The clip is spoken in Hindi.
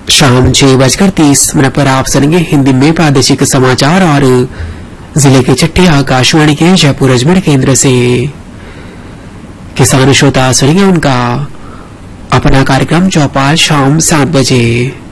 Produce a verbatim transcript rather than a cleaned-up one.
शाम छह बजकर तीस मिनट पर आप सुनेंगे हिंदी में प्रादेशिक समाचार और जिले के छठे आकाशवाणी के जयपुर अजमेर केंद्र से किसान श्रोता सुनेंगे उनका अपना कार्यक्रम चौपाल शाम सात बजे।